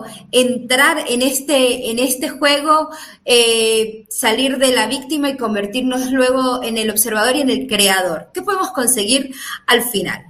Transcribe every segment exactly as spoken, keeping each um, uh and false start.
logrado entrar en este, en este juego, eh, salir de la víctima y convertirnos luego en el observador y en el creador? ¿Qué podemos conseguir al final?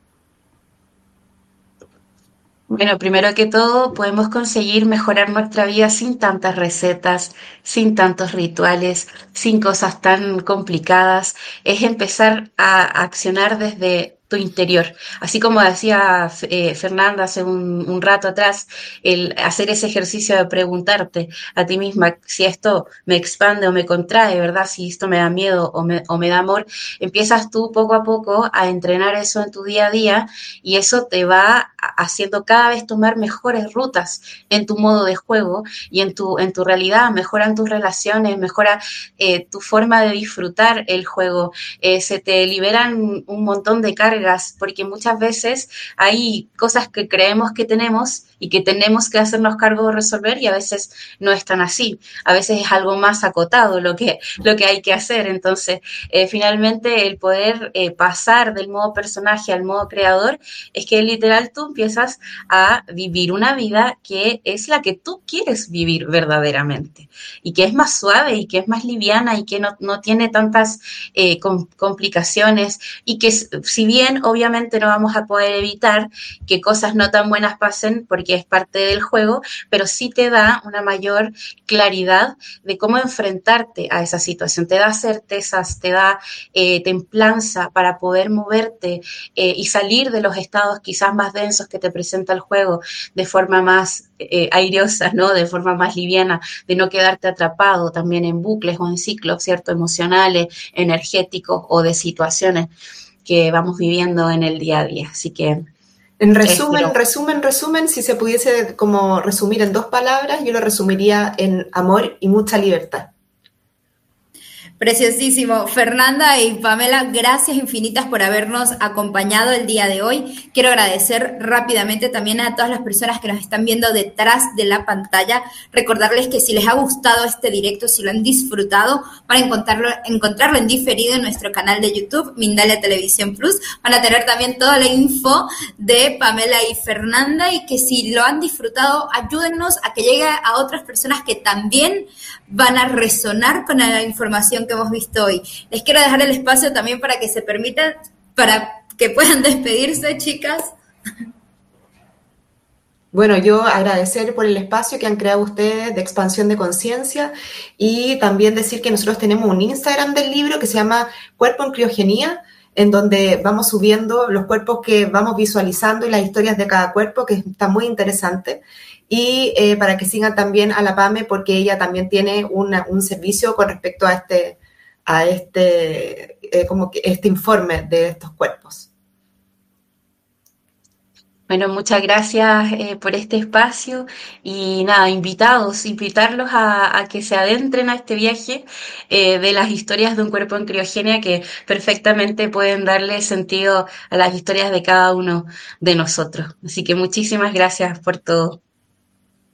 Bueno, primero que todo, podemos conseguir mejorar nuestra vida sin tantas recetas, sin tantos rituales, sin cosas tan complicadas. Es empezar a accionar desde tu interior. Así como decía eh, Fernanda hace un, un rato atrás, el hacer ese ejercicio de preguntarte a ti misma si esto me expande o me contrae, ¿verdad? Si esto me da miedo o me, o me da amor, empiezas tú poco a poco a entrenar eso en tu día a día y eso te va haciendo cada vez tomar mejores rutas en tu modo de juego y en tu, en tu realidad, mejoran tus relaciones, mejora eh, tu forma de disfrutar el juego, eh, se te liberan un montón de cargas, porque muchas veces hay cosas que creemos que tenemos y que tenemos que hacernos cargo de resolver y a veces no es tan así, a veces es algo más acotado lo que, lo que hay que hacer, entonces eh, finalmente el poder eh, pasar del modo personaje al modo creador es que literal tú empiezas a vivir una vida que es la que tú quieres vivir verdaderamente y que es más suave y que es más liviana y que no, no tiene tantas eh, com- complicaciones y que si bien obviamente no vamos a poder evitar que cosas no tan buenas pasen porque es parte del juego, pero sí te da una mayor claridad de cómo enfrentarte a esa situación, te da certezas, te da eh, templanza para poder moverte eh, y salir de los estados quizás más densos que te presenta el juego de forma más eh, airiosa, ¿no? De forma más liviana, de no quedarte atrapado también en bucles o en ciclos, ¿cierto? Emocionales, energéticos o de situaciones que vamos viviendo en el día a día. Así que En resumen, espero. resumen, resumen, si se pudiese como resumir en dos palabras, yo lo resumiría en amor y mucha libertad. Preciosísimo. Fernanda y Pamela, gracias infinitas por habernos acompañado el día de hoy. Quiero agradecer rápidamente también a todas las personas que nos están viendo detrás de la pantalla. Recordarles que si les ha gustado este directo, si lo han disfrutado, van a encontrarlo, encontrarlo en diferido en nuestro canal de YouTube, Mindalia Televisión Plus. Van a tener también toda la info de Pamela y Fernanda y que si lo han disfrutado, ayúdennos a que llegue a otras personas que también van a resonar con la información que hemos visto hoy. Les quiero dejar el espacio también para que se permitan, para que puedan despedirse, chicas. Bueno, yo agradecer por el espacio que han creado ustedes de expansión de conciencia y también decir que nosotros tenemos un Instagram del libro que se llama Cuerpo en Criogenía, en donde vamos subiendo los cuerpos que vamos visualizando y las historias de cada cuerpo, que está muy interesante. Y eh, para que sigan también a la Pame, porque ella también tiene una, un servicio con respecto a este, a este, eh, como que este informe de estos cuerpos. Bueno, muchas gracias eh, por este espacio y nada, invitados, invitarlos a, a que se adentren a este viaje eh, de las historias de un cuerpo en criogenia que perfectamente pueden darle sentido a las historias de cada uno de nosotros. Así que muchísimas gracias por todo.